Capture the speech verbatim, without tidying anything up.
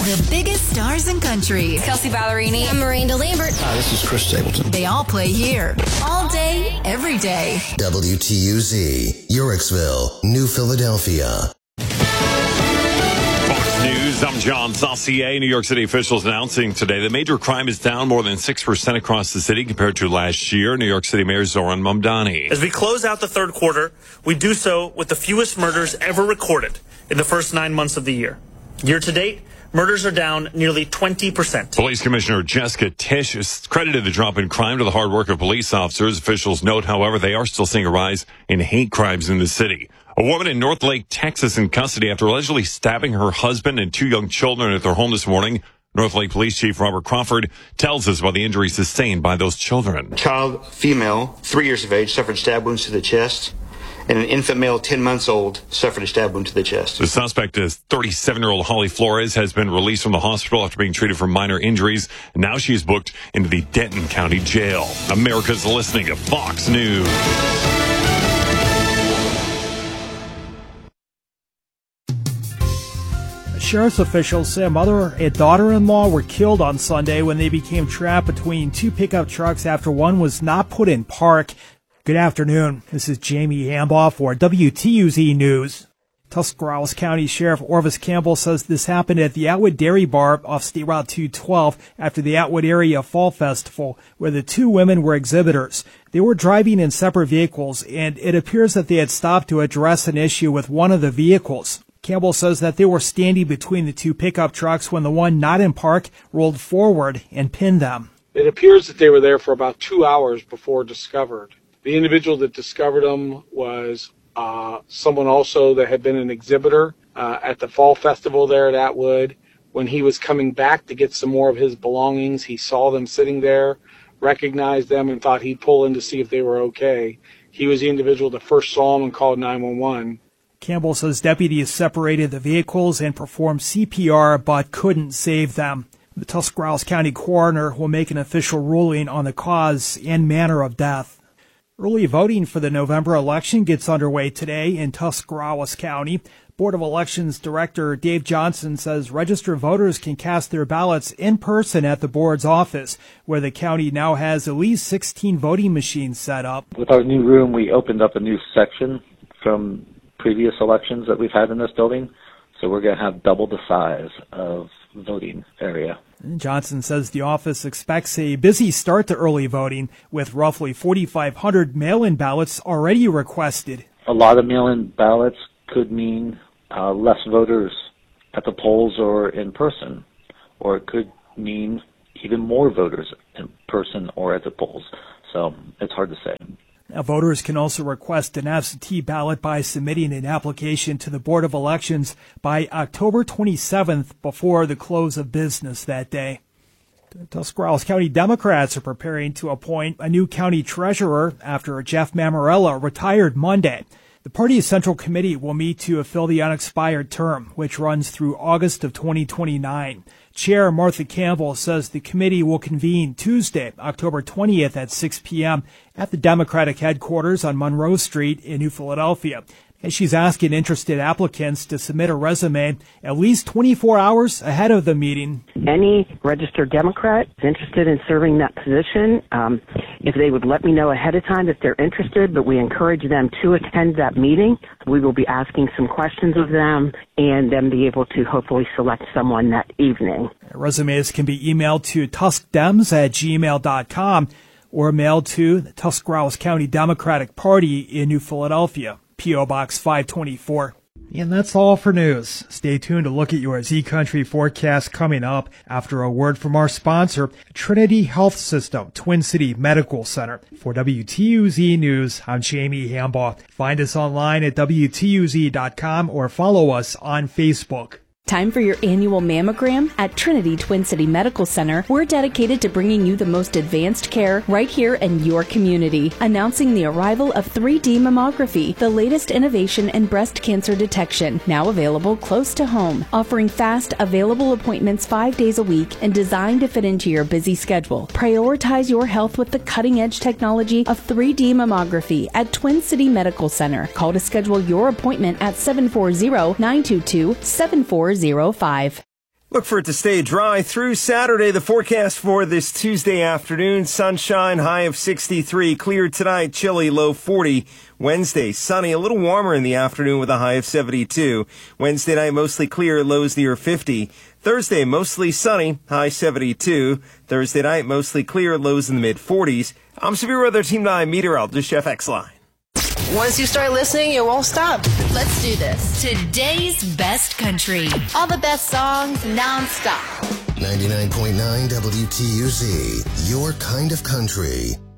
The biggest stars in country. Kelsey Ballerini. I'm Miranda Lambert. Hi, this is Chris Stapleton. They all play here. All day, every day. W T U Z, Uricksville, New Philadelphia. Fox News, I'm John Saucier. New York City officials announcing today that major crime is down more than six percent across the city compared to last year. New York City Mayor Zoran Mamdani. As we close out the third quarter, we do so with the fewest murders ever recorded in the first nine months of the year. Year to date, murders are down nearly twenty percent. Police Commissioner Jessica Tisch has credited the drop in crime to the hard work of police officers. Officials note, however, they are still seeing a rise in hate crimes in the city. A woman in North Lake, Texas, in custody after allegedly stabbing her husband and two young children at their home this morning. North Lake Police Chief Robert Crawford tells us about the injuries sustained by those children. Child, female, three years of age, suffered stab wounds to the chest. And an infant male, ten months old, suffered a stab wound to the chest. The suspect is thirty-seven-year-old Holly Flores, has been released from the hospital after being treated for minor injuries. Now she is booked into the Denton County Jail. America's listening to Fox News. Sheriff's officials say a mother and daughter-in-law were killed on Sunday when they became trapped between two pickup trucks after one was not put in park. Good afternoon. This is Jamie Hambaugh for W T U Z News. Tuscarawas County Sheriff Orvis Campbell says this happened at the Atwood Dairy Bar off State Route two twelve after the Atwood Area Fall Festival, where the two women were exhibitors. They were driving in separate vehicles, and it appears that they had stopped to address an issue with one of the vehicles. Campbell says that they were standing between the two pickup trucks when the one not in park rolled forward and pinned them. It appears that they were there for about two hours before discovered. The individual that discovered them was uh, someone also that had been an exhibitor uh, at the Fall Festival there at Atwood. When he was coming back to get some more of his belongings, he saw them sitting there, recognized them, and thought he'd pull in to see if they were okay. He was the individual that first saw them and called nine one one. Campbell says deputies separated the vehicles and performed C P R but couldn't save them. The Tuscarawas County coroner will make an official ruling on the cause and manner of death. Early voting for the November election gets underway today in Tuscarawas County. Board of Elections Director Dave Johnson says registered voters can cast their ballots in person at the board's office, where the county now has at least sixteen voting machines set up. With our new room, we opened up a new section from previous elections that we've had in this building, so we're going to have double the size of voting area. Johnson says the office expects a busy start to early voting, with roughly forty-five hundred mail-in ballots already requested. A lot of mail-in ballots could mean uh, less voters at the polls or in person, or it could mean even more voters in person or at the polls. So it's hard to say. Now, voters can also request an absentee ballot by submitting an application to the Board of Elections by October twenty-seventh before the close of business that day. The Tuscarawas County Democrats are preparing to appoint a new county treasurer after Jeff Mamarella retired Monday. The party's Central Committee will meet to fill the unexpired term, which runs through August of twenty twenty-nine. Chair Martha Campbell says the committee will convene Tuesday, October twentieth at six p.m. at the Democratic headquarters on Monroe Street in New Philadelphia. And she's asking interested applicants to submit a resume at least twenty-four hours ahead of the meeting. Any registered Democrat is interested in serving that position, um, if they would let me know ahead of time if they're interested, but we encourage them to attend that meeting. We will be asking some questions of them and then be able to hopefully select someone that evening. Resumes can be emailed to tuskdems at gmail dot com or mailed to the Tuscarawas County Democratic Party in New Philadelphia, P O. Box five twenty-four. And that's all for news. Stay tuned to look at your Z Country forecast coming up after a word from our sponsor, Trinity Health System, Twin City Medical Center. For W T U Z News, I'm Jamie Hambaugh. Find us online at W T U Z dot com or follow us on Facebook. Time for your annual mammogram? At Trinity Twin City Medical Center, we're dedicated to bringing you the most advanced care right here in your community. Announcing the arrival of three D mammography, the latest innovation in breast cancer detection, now available close to home. Offering fast, available appointments five days a week and designed to fit into your busy schedule. Prioritize your health with the cutting-edge technology of three D mammography at Twin City Medical Center. Call to schedule your appointment at seven four zero, nine two two, seven four zero five. Look for it to stay dry through Saturday. The forecast for this Tuesday afternoon, sunshine, high of sixty-three. Clear tonight, chilly, low forty. Wednesday, sunny, a little warmer in the afternoon with a high of seventy-two. Wednesday night, mostly clear, lows near fifty. Thursday, mostly sunny, high seventy-two. Thursday night, mostly clear, lows in the mid-forties. I'm Severe Weather Team nine meteorologist Jeff Exline. Once you start listening, you won't stop. Let's do this. Today's best country. All the best songs non-stop. ninety-nine point nine W T U Z, your kind of country.